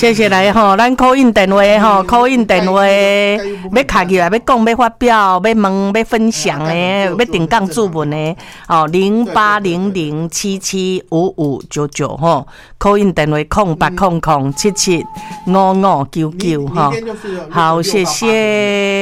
谢谢来吼，咱call in电话吼，call in电话要卡起来，要讲要发表，要问要分享的，要定岗注文的，哦0800775599吼，call in电话0800775599吼，好，谢谢。